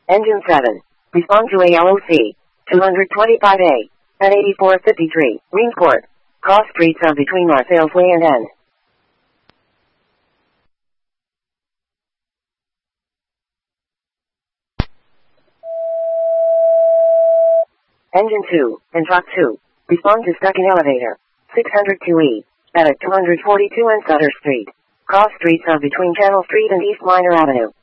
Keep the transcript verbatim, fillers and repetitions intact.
Engine seven. Respond to A L O C. two twenty-five A. At eighty-four fifty-three. Greenport. Cross streets are between Marseilles Way and N. Engine two. And Track two. Respond to stuck in elevator. six oh two E. At two forty-two and Sutter Street. Cross streets are between Channel Street and East Minor Avenue.